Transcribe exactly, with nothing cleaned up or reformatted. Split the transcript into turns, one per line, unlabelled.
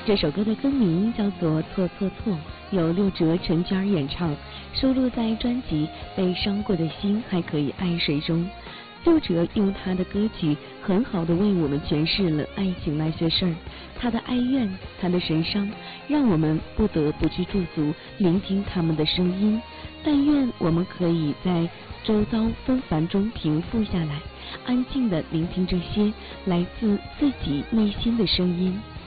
这首歌的歌名叫做《错错错》，由六哲陈娟演唱，收录在专辑《被伤过的心还可以爱谁》中。六哲用他的歌曲很好的为我们诠释了爱情那些事儿，他的哀怨，他的神伤，让我们不得不去驻足聆听他们的声音。但愿我们可以在周遭纷繁中平复下来，安静的聆听这些来自自己内心的声音。